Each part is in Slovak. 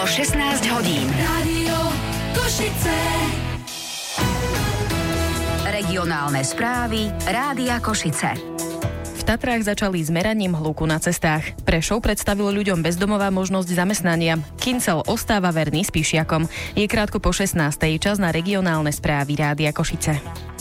16 hodín. Rádio Košice. Regionálne správy Rádia Košice. V Tatrách začali s meraním hluku na cestách. Prešov predstavil ľuďom bez domova možnosť zamestnania. Kyncel ostáva verný Spišiakom. Je krátko po 16. čas na regionálne správy Rádia Košice.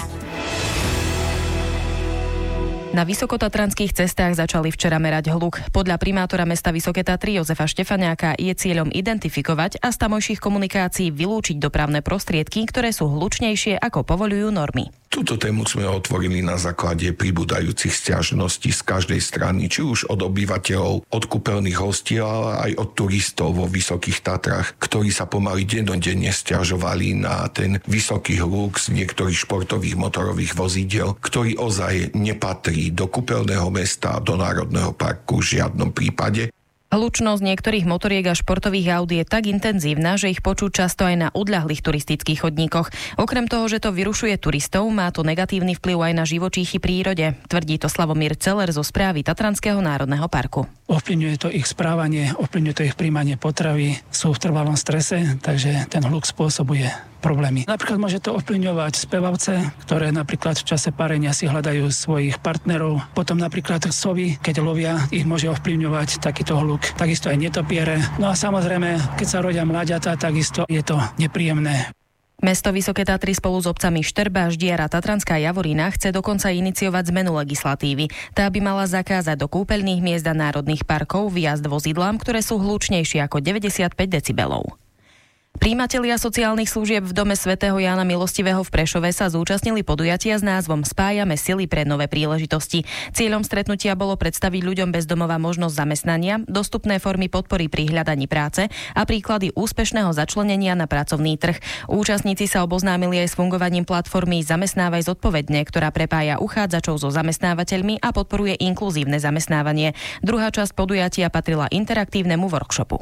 Na vysokotatranských cestách začali včera merať hluk. Podľa primátora mesta Vysoké Tatry Jozefa Štefaniáka je cieľom identifikovať a z tamojších komunikácií vylúčiť dopravné prostriedky, ktoré sú hlučnejšie ako povoľujú normy. Túto tému sme otvorili na základe pribúdajúcich sťažností z každej strany, či už od obyvateľov, od kúpeľných hostí, ale aj od turistov vo Vysokých Tatrách, ktorí sa pomaly dennodenne sťažovali na ten vysoký hluk z niektorých športových motorových vozidiel, ktorý ozaj nepatrí do kúpeľného mesta, do Národného parku v žiadnom prípade. Hlučnosť niektorých motoriek a športových aut je tak intenzívna, že ich počuť často aj na odľahlých turistických chodníkoch. Okrem toho, že to vyrušuje turistov, má to negatívny vplyv aj na živočíchy prírode, tvrdí to Slavomír Celer zo správy Tatranského národného parku. Ovplyvňuje to ich správanie, ovplyvňuje to ich príjmanie potravy, sú v trvalom strese, takže ten hluk spôsobuje problémy. Napríklad môže to ovplyvňovať spevavce, ktoré napríklad v čase párenia si hľadajú svojich partnerov. Potom napríklad sovy, keď lovia, ich môže ovplyvňovať takýto hluk. Takisto aj netopiere. No a samozrejme, keď sa rodia mláďatá, takisto je to nepríjemné. Mesto Vysoké Tatry spolu s obcami Štrba, Ždiar a Tatranská Javorina chce dokonca iniciovať zmenu legislatívy. Tá by mala zakázať do kúpeľných miest a národných parkov výjazd vozidlám, ktoré sú hlučnejšie ako 95 decibelov. Prijímatelia sociálnych služieb v dome svätého Jána Milostivého v Prešove sa zúčastnili podujatia s názvom Spájame sily pre nové príležitosti. Cieľom stretnutia bolo predstaviť ľuďom bez domova možnosť zamestnania, dostupné formy podpory pri hľadaní práce a príklady úspešného začlenenia na pracovný trh. Účastníci sa oboznámili aj s fungovaním platformy Zamestnávaj zodpovedne, ktorá prepája uchádzačov so zamestnávateľmi a podporuje inkluzívne zamestnávanie. Druhá časť podujatia patrila interaktívnemu workshopu.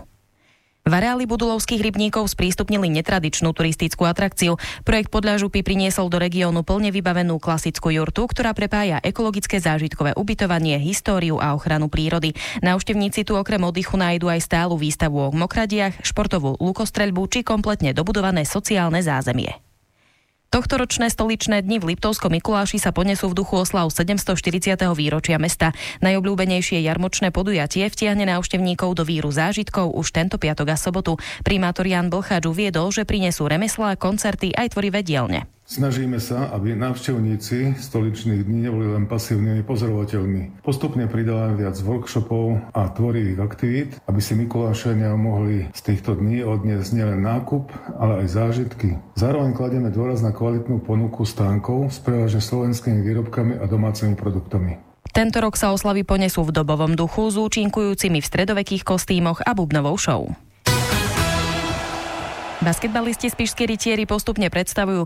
V areáli Budulovských rybníkov sprístupnili netradičnú turistickú atrakciu. Projekt Podľa župy priniesol do regiónu plne vybavenú klasickú jurtu, ktorá prepája ekologické zážitkové ubytovanie, históriu a ochranu prírody. Návštevníci tu okrem oddychu nájdu aj stálu výstavu o mokradiach, športovú lukostreľbu či kompletne dobudované sociálne zázemie. Tohtoročné stoličné dni v Liptovskom Mikuláši sa ponesú v duchu oslav 740. výročia mesta. Najobľúbenejšie jarmočné podujatie vtiahne návštevníkov do víru zážitkov už tento piatok a sobotu. Primátor Jan Blcháč uviedol, že prinesú remeslá, koncerty aj tvorivé dielne. Snažíme sa, aby návštevníci stoličných dní neboli len pasívnymi pozorovateľmi. Postupne pridávame viac workshopov a tvorivých aktivít, aby si Mikulášania mohli z týchto dní odniesť nielen nákup, ale aj zážitky. Zároveň kladieme dôraz na kvalitnú ponuku stánkov s prevažne slovenskými výrobkami a domácimi produktami. Tento rok sa oslavy ponesú v dobovom duchu s účinkujúcimi v stredovekých kostýmoch a bubnovou show. Basketbalisti Spišskí rytieri postupne predstavujú